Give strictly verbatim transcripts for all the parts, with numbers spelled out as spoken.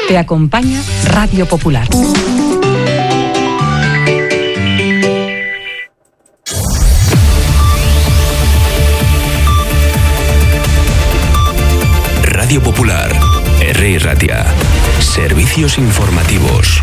Te acompaña Radio Popular. Radio Popular, R. Ratia. Servicios informativos.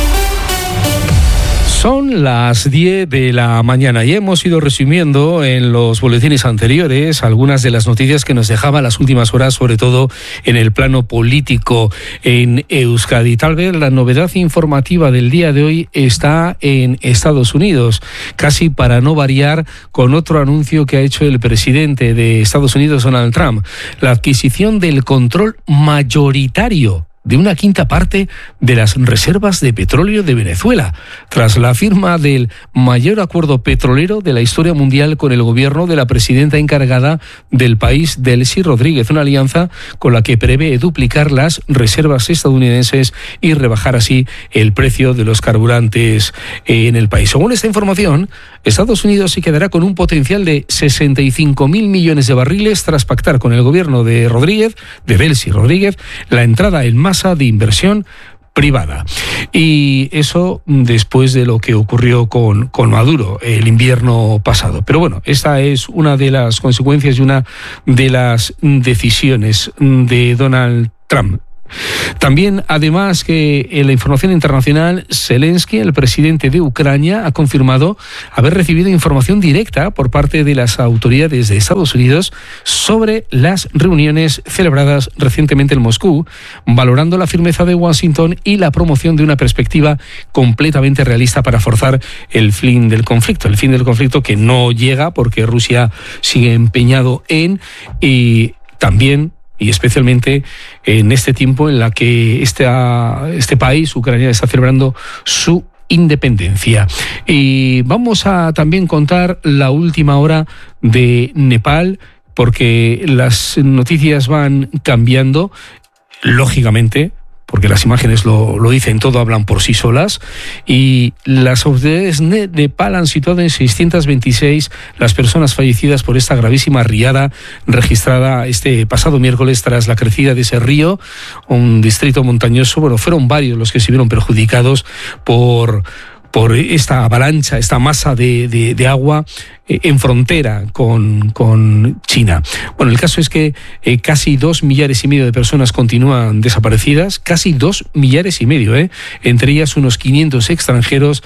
Son las diez de la mañana y hemos ido resumiendo en los boletines anteriores algunas de las noticias que nos dejaban las últimas horas, sobre todo en el plano político en Euskadi. Tal vez la novedad informativa del día de hoy está en Estados Unidos, casi para no variar con otro anuncio que ha hecho el presidente de Estados Unidos, Donald Trump, la adquisición del control mayoritario de una quinta parte de las reservas de petróleo de Venezuela, tras la firma del mayor acuerdo petrolero de la historia mundial con el gobierno de la presidenta encargada del país, Delcy Rodríguez, una alianza con la que prevé duplicar las reservas estadounidenses y rebajar así el precio de los carburantes en el país. Según esta información, Estados Unidos se quedará con un potencial de sesenta y cinco mil millones de barriles tras pactar con el gobierno de Rodríguez, de Delcy Rodríguez, la entrada en masa de inversión privada. Y eso después de lo que ocurrió con, con Maduro el invierno pasado. Pero bueno, esta es una de las consecuencias y una de las decisiones de Donald Trump. También, además, que en la información internacional, Zelensky, el presidente de Ucrania, ha confirmado haber recibido información directa por parte de las autoridades de Estados Unidos sobre las reuniones celebradas recientemente en Moscú, valorando la firmeza de Washington y la promoción de una perspectiva completamente realista para forzar el fin del conflicto. El fin del conflicto que no llega porque Rusia sigue empeñado en, y también y especialmente en este tiempo en la que este, este país, Ucrania, está celebrando su independencia. Y vamos a también contar la última hora de Nepal, porque las noticias van cambiando, lógicamente, porque las imágenes lo, lo dicen todo, hablan por sí solas, y las autoridades de Nepal han situado en seiscientas veintiséis las personas fallecidas por esta gravísima riada registrada este pasado miércoles tras la crecida de ese río, un distrito montañoso. Bueno, fueron varios los que se vieron perjudicados por... por esta avalancha, esta masa de, de, de agua eh, en frontera con, con China. Bueno, el caso es que eh, casi dos millares y medio de personas continúan desaparecidas, casi dos millares y medio, ¿eh? Entre ellas unos quinientos extranjeros,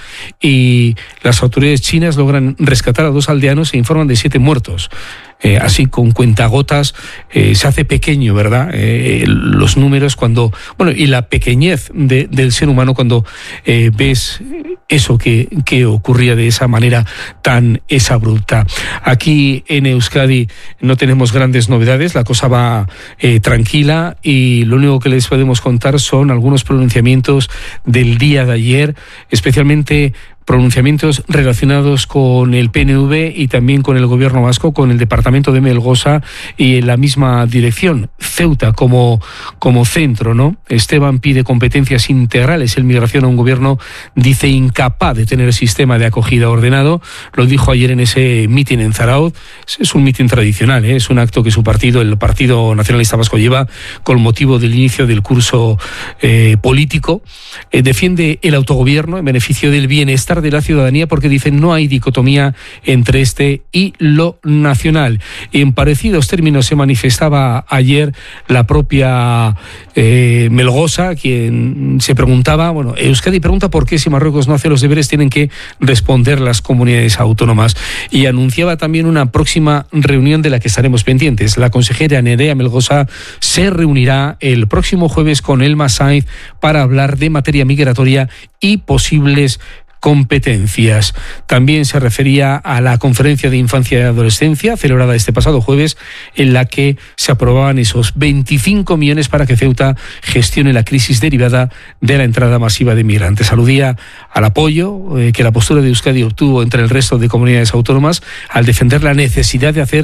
y las autoridades chinas logran rescatar a dos aldeanos e informan de siete muertos. Eh, así con cuentagotas eh, se hace pequeño, ¿verdad? Eh, los números cuando, bueno, y la pequeñez de, del ser humano cuando eh, ves eso que, que ocurría de esa manera tan exabrupta. Aquí en Euskadi no tenemos grandes novedades, la cosa va eh, tranquila, y lo único que les podemos contar son algunos pronunciamientos del día de ayer, especialmente pronunciamientos relacionados con el P N V y también con el gobierno vasco, con el departamento de Melgosa y en la misma dirección, Ceuta como, como centro, ¿no? Esteban pide competencias integrales en migración a un gobierno, dice, incapaz de tener sistema de acogida ordenado. Lo dijo ayer en ese mitin en Zarauz. Es un mitin tradicional, ¿eh? Es un acto que su partido, el Partido Nacionalista Vasco, lleva con motivo del inicio del curso eh, político. Eh, defiende el autogobierno en beneficio del bienestar de la ciudadanía, porque dicen no hay dicotomía entre este y lo nacional. En parecidos términos se manifestaba ayer la propia eh, Melgosa, quien se preguntaba, bueno, Euskadi pregunta por qué si Marruecos no hace los deberes tienen que responder las comunidades autónomas, y anunciaba también una próxima reunión de la que estaremos pendientes. La consejera Nerea Melgosa se reunirá el próximo jueves con Elma Sainz para hablar de materia migratoria y posibles competencias. También se refería a la conferencia de infancia y adolescencia celebrada este pasado jueves, en la que se aprobaban esos veinticinco millones para que Ceuta gestione la crisis derivada de la entrada masiva de migrantes. Aludía al apoyo eh, que la postura de Euskadi obtuvo entre el resto de comunidades autónomas al defender la necesidad de hacer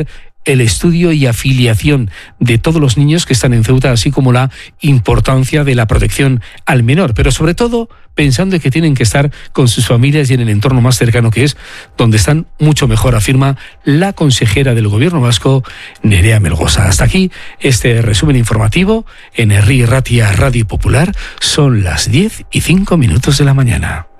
el estudio y afiliación de todos los niños que están en Ceuta, así como la importancia de la protección al menor, pero sobre todo pensando en que tienen que estar con sus familias y en el entorno más cercano, que es donde están mucho mejor, afirma la consejera del Gobierno vasco, Nerea Melgosa. Hasta aquí este resumen informativo en Herri Ratia Radio Popular. Son las diez y cinco minutos de la mañana.